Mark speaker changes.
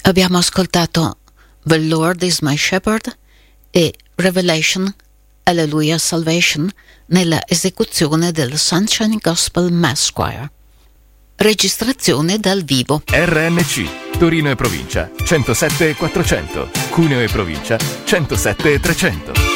Speaker 1: Abbiamo ascoltato The Lord is My Shepherd e Revelation, Alleluia Salvation, nella esecuzione del Sunshine Gospel Mass Choir. Registrazione dal vivo.
Speaker 2: RNC, Torino e provincia, 107 400, Cuneo e provincia, 107 300.